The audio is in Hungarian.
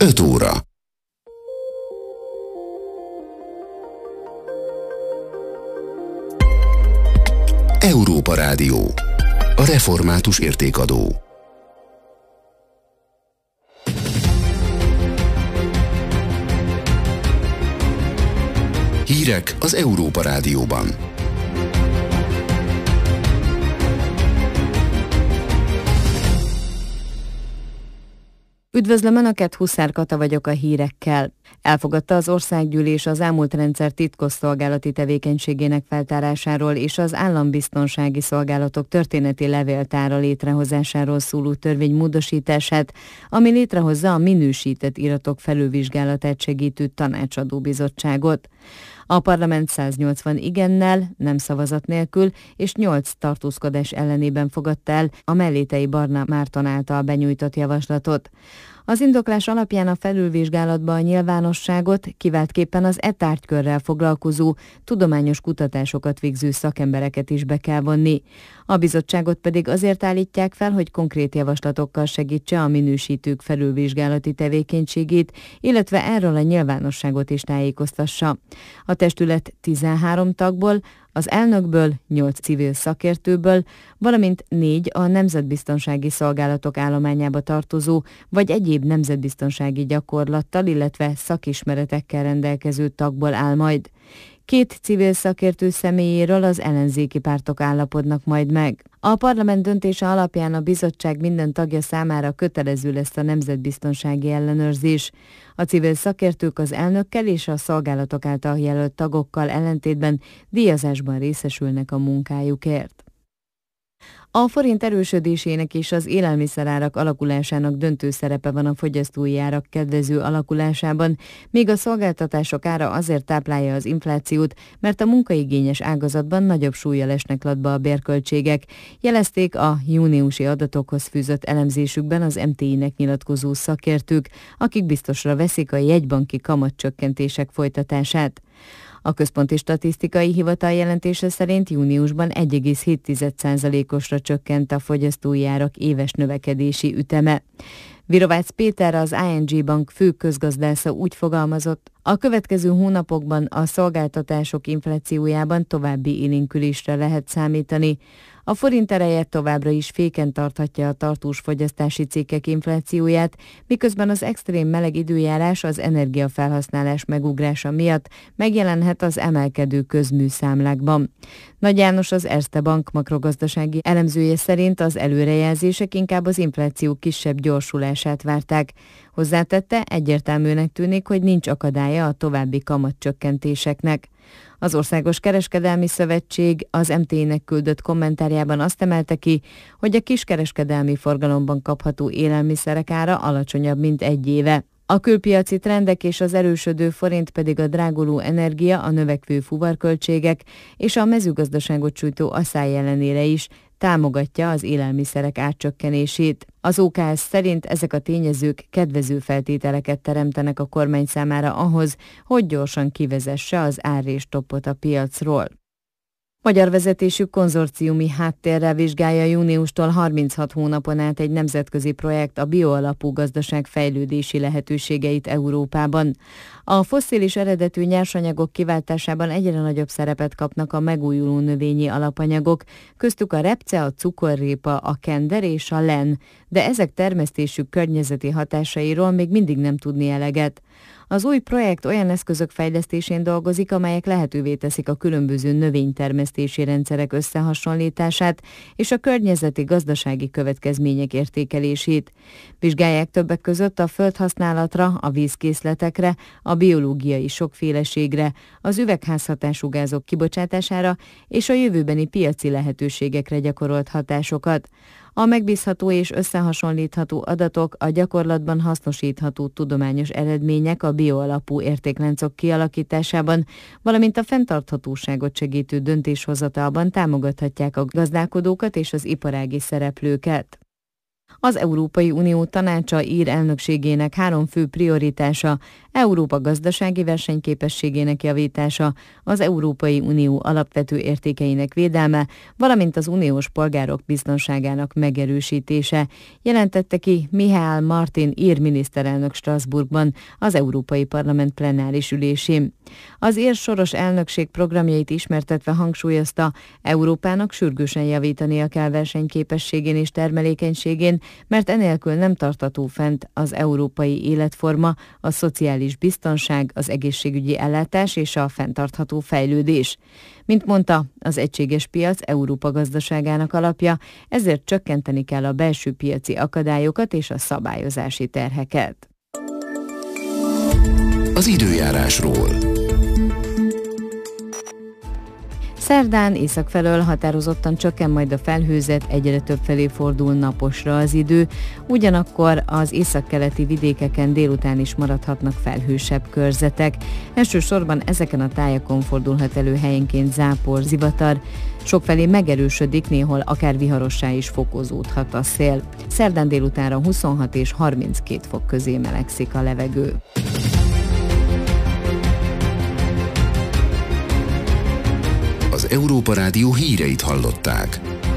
5 óra. Európa Rádió. A református értékadó. Hírek az Európa Rádióban. Üdvözlöm Önöket, Huszár Kata vagyok a hírekkel. Elfogadta az országgyűlés az elmúlt rendszer titkosszolgálati tevékenységének feltárásáról és az állambiztonsági szolgálatok történeti levéltára létrehozásáról szóló törvény módosítását, ami létrehozza a minősített iratok felülvizsgálatát segítő tanácsadóbizottságot. A parlament 180 igennel, nem szavazat nélkül és 8 tartózkodás ellenében fogadta el a Mellétei Barna Márton által benyújtott javaslatot. Az indoklás alapján a felülvizsgálatba a nyilvánosságot, kiváltképpen az tárgykörrel foglalkozó, tudományos kutatásokat végző szakembereket is be kell vonni. A bizottságot pedig azért állítják fel, hogy konkrét javaslatokkal segítse a minősítők felülvizsgálati tevékenységét, illetve erről a nyilvánosságot is tájékoztassa. A testület 13 tagból, az elnökből, 8 civil szakértőből, valamint 4 a nemzetbiztonsági szolgálatok állományába tartozó, vagy egyéb nemzetbiztonsági gyakorlattal, illetve szakismeretekkel rendelkező tagból áll majd. 2 civil szakértő személyéről az ellenzéki pártok állapodnak majd meg. A parlament döntése alapján a bizottság minden tagja számára kötelező lesz a nemzetbiztonsági ellenőrzés. A civil szakértők az elnökkel és a szolgálatok által jelölt tagokkal ellentétben díjazásban részesülnek a munkájukért. A forint erősödésének és az élelmiszerárak alakulásának döntő szerepe van a fogyasztói árak kedvező alakulásában, míg a szolgáltatások ára azért táplálja az inflációt, mert a munkaigényes ágazatban nagyobb súllyal esnek latba a bérköltségek, jelezték a júniusi adatokhoz fűzött elemzésükben az MTI-nek nyilatkozó szakértők, akik biztosra veszik a jegybanki kamatcsökkentések folytatását. A Központi Statisztikai Hivatal jelentése szerint júniusban 1,7%-osra csökkent a fogyasztói árak éves növekedési üteme. Virovácz Péter, az ING Bank fő közgazdásza úgy fogalmazott, a következő hónapokban a szolgáltatások inflációjában további élénkülésre lehet számítani. A forint ereje továbbra is féken tarthatja a tartós fogyasztási cikkek inflációját, miközben az extrém meleg időjárás az energiafelhasználás megugrása miatt megjelenhet az emelkedő közműszámlákban. Nagy János, az Erste Bank makrogazdasági elemzője szerint az előrejelzések inkább az infláció kisebb gyorsulását várták. Hozzátette, egyértelműnek tűnik, hogy nincs akadálya a további kamatcsökkentéseknek. Az Országos Kereskedelmi Szövetség az MT-nek küldött kommentárjában azt emelte ki, hogy a kiskereskedelmi forgalomban kapható élelmiszerek ára alacsonyabb, mint egy éve. A külpiaci trendek és az erősödő forint pedig a dráguló energia, a növekvő fuvarköltségek és a mezőgazdaságot sújtó asszály ellenére is támogatja az élelmiszerek árcsökkenését. Az OKS szerint ezek a tényezők kedvező feltételeket teremtenek a kormány számára ahhoz, hogy gyorsan kivezesse az árrésstoppot a piacról. Magyar vezetésű konzorciumi háttérrel vizsgálja júniustól 36 hónapon át egy nemzetközi projekt a bioalapú gazdaság fejlődési lehetőségeit Európában. A fosszilis eredetű nyersanyagok kiváltásában egyre nagyobb szerepet kapnak a megújuló növényi alapanyagok, köztük a repce, a cukorrépa, a kender és a len, de ezek termesztésük környezeti hatásairól még mindig nem tudni eleget. Az új projekt olyan eszközök fejlesztésén dolgozik, amelyek lehetővé teszik a különböző növénytermesztési rendszerek összehasonlítását és a környezeti gazdasági következmények értékelését. Vizsgálják többek között a földhasználatra, a vízkészletekre, a biológiai sokféleségre, az üvegházhatású gázok kibocsátására és a jövőbeni piaci lehetőségekre gyakorolt hatásokat. A megbízható és összehasonlítható adatok, a gyakorlatban hasznosítható tudományos eredmények a bioalapú értékláncok kialakításában, valamint a fenntarthatóságot segítő döntéshozatalban támogathatják a gazdálkodókat és az iparági szereplőket. Az Európai Unió Tanácsa ír elnökségének 3 fő prioritása: Európa gazdasági versenyképességének javítása, az Európai Unió alapvető értékeinek védelme, valamint az uniós polgárok biztonságának megerősítése, jelentette ki Michael Martin ír miniszterelnök Strasbourgban az Európai Parlament plenáris ülésén. Az ír soros elnökség programjait ismertetve hangsúlyozta, Európának sürgősen javítania kell versenyképességén és termelékenységén, mert enélkül nem tartható fent az európai életforma, a szociális biztonság, az egészségügyi ellátás és a fenntartható fejlődés. Mint mondta, az egységes piac Európa gazdaságának alapja, ezért csökkenteni kell a belső piaci akadályokat és a szabályozási terheket. Az időjárásról. Szerdán észak felől határozottan csökken majd a felhőzet, egyre több felé fordul naposra az idő, ugyanakkor az északkeleti vidékeken délután is maradhatnak felhősebb körzetek. Elsősorban ezeken a tájakon fordulhat elő helyenként zápor, zivatar, sokfelé megerősödik, néhol akár viharossá is fokozódhat a szél. Szerdán délutánra 26 és 32 fok közé melegszik a levegő. Az Európa Rádió híreit hallották.